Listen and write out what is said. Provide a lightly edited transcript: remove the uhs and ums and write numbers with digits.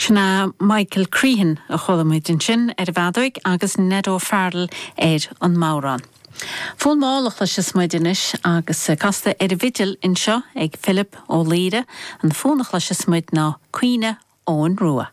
Sna Michael Crehan a cholamid sin bhadóig agus Nedó Farrell an Mauran. Fún málach leis is muidinis agus casta vigil in seo ag Philip ó Líre an fónach leis is muid ná Cuoine Owen Rua.